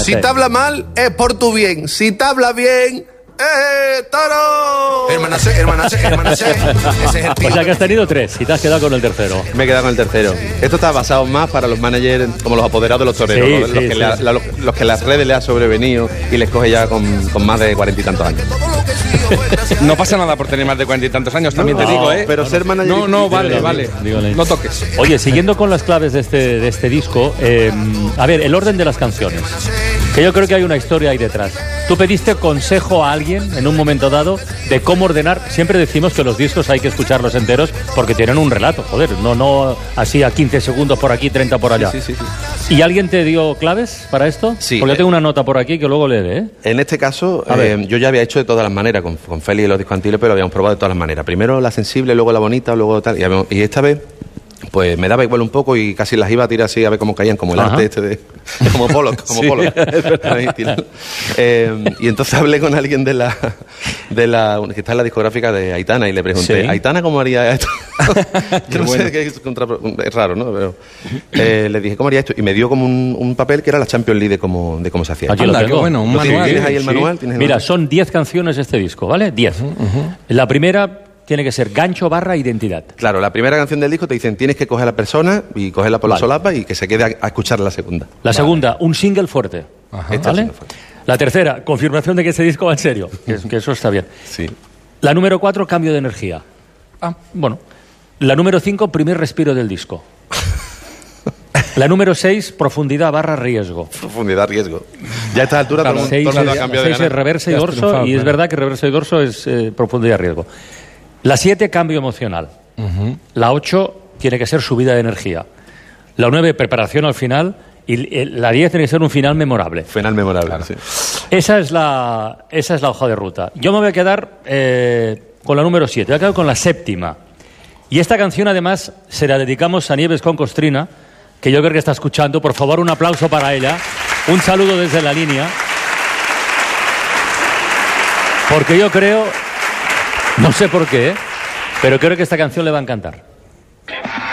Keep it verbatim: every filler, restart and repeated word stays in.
Si te habla mal, es por tu bien. Si te habla bien... ¡Eh, toro! Hermana C, hermana C, hermana C. Ese es el tío. O sea que has tenido tres y te has quedado con el tercero. Me he quedado con el tercero. Esto está basado más para los managers como los apoderados de los toreros, sí, ¿no? sí, los, que sí. le, la, los, los que las redes le ha sobrevenido y les coge ya con, con más de cuarenta y tantos años. No pasa nada por tener más de cuarenta y tantos años, también no, te digo, ¿eh? Pero ser manager... No, no, vale, dígale, vale. dígale. No toques. Oye, siguiendo con las claves de este, de este disco, eh, a ver, el orden de las canciones. Que yo creo que hay una historia ahí detrás. Tú pediste consejo a alguien en un momento dado de cómo ordenar. Siempre decimos que los discos hay que escucharlos enteros porque tienen un relato, joder, no, no así a quince segundos por aquí, treinta por allá. Sí, sí, sí, sí. ¿Y alguien te dio claves para esto? Sí. Porque yo tengo una nota por aquí que luego leeré, ¿eh? En este caso, A ver. eh, yo ya había hecho de todas las maneras, con, con Félix y los discos antiguos, pero lo habíamos probado de todas las maneras. Primero la sensible, luego la bonita, luego tal. Y, habíamos- y esta vez, pues me daba igual un poco y casi las iba a tirar así a ver cómo caían, como el Ajá. arte este de... Como Pollock, como Sí, Pollock. Ahí, tirar. Eh, y entonces hablé con alguien de la, de la... que está en la discográfica de Aitana y le pregunté, Sí. ¿Aitana cómo haría esto? Yo no bueno. sé, que es, contra- es raro, ¿no? Pero eh, le dije, ¿cómo haría esto? Y me dio como un, un papel que era la Champions League de cómo, de cómo se hacía. Aquí Anda, lo qué tengo. bueno, un ¿Lo tienes? manual. ¿Tienes ahí el Sí. manual? ¿Tienes el Mira, manual? son diez canciones este disco, ¿vale? diez. La primera tiene que ser gancho barra identidad. Claro, la primera canción del disco te dicen tienes que coger a la persona y cogerla por Vale. la solapa y que se quede a, a escuchar la segunda. La segunda, un single fuerte. Este es ¿Vale? el fuerte. La tercera, confirmación de que ese disco va en serio. Que, que eso está bien. Sí. La número cuatro, cambio de energía. Ah. Bueno. La número cinco, primer respiro del disco. La número seis, profundidad barra riesgo. Profundidad, riesgo. Ya a esta altura todo el mundo- Seis, todo el mundo es, ha cambiado de seis es ganar. reversa y Ya has dorso, triunfado, y es claro. verdad que reversa y dorso es eh, profundidad y riesgo. La siete, cambio emocional. La ocho, tiene que ser subida de energía. La nueve, preparación al final. Y eh, la diez tiene que ser un final memorable. Final memorable. Sí. Esa es la, esa es la hoja de ruta. Yo me voy a quedar eh, con la número siete, voy a quedar con la séptima. Y esta canción, además, se la dedicamos a Nieves con Costrina, que yo creo que está escuchando. Por favor, un aplauso para ella. Un saludo desde la línea. Porque yo creo, no sé por qué, pero creo que esta canción le va a encantar.